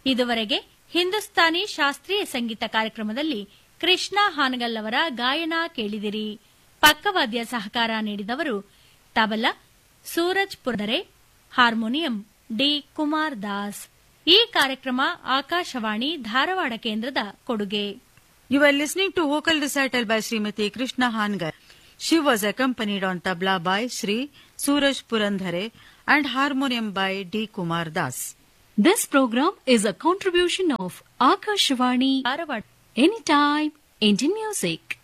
ಇದುವರೆಗೆ ಹಿಂದೂಸ್ತಾನಿ ಶಾಸ್ತ್ರೀಯ ಸಂಗೀತ ಕಾರ್ಯಕ್ರಮದಲ್ಲಿ ಕೃಷ್ಣ ಹಾನಗಲ್ ಅವರ ಗಾಯನ ಕೇಳಿದಿರಿ. ಪಕ್ಕವಾದ್ಯ ಸಹಕಾರ ನೀಡಿದವರು ತಬಲಾ ಸೂರಜ್ ಪುರದರೆ, ಹಾರ್ಮೋನಿಯಂ ಡಿ ಕುಮಾರ್ ದಾಸ್. ಈ ಕಾರ್ಯಕ್ರಮ ಆಕಾಶವಾಣಿ ಧಾರವಾಡ ಕೇಂದ್ರದ ಕೊಡುಗೆ. You were listening to vocal recital by Srimati Krishna Hangar. She was accompanied on tabla by Sri Suraj Purandhare and harmonium by D. Kumar Das. This program is a contribution of Akashvani Dharawad. Anytime, Indian music.